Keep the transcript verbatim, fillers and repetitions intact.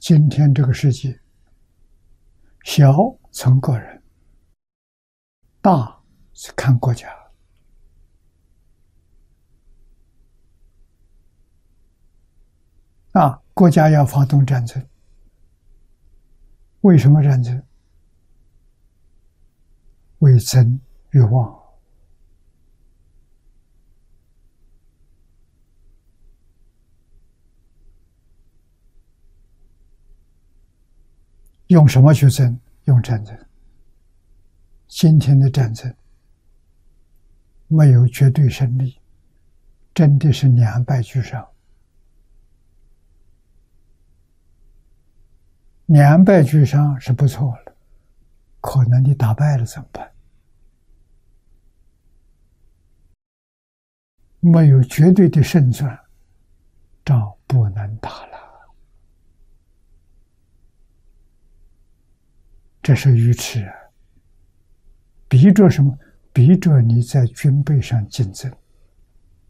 今天这个世界，小从个人，大是看国家。啊，国家要发动战争，为什么战争？为争欲望。用什么去争？用战争。今天的战争没有绝对胜利，真的是两败俱伤。两败俱伤是不错了，可能你打败了怎么办？没有绝对的胜算，仗不能打了。这是愚痴啊！逼着什么？逼着你在军备上竞争。